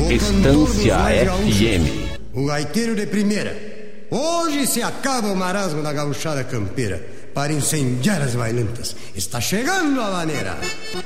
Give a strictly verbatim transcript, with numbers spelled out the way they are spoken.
Estância F M. O gaiteiro de primeira. Hoje se acaba o marasmo da gauchada campeira para incendiar as bailantas. Está chegando a maneira.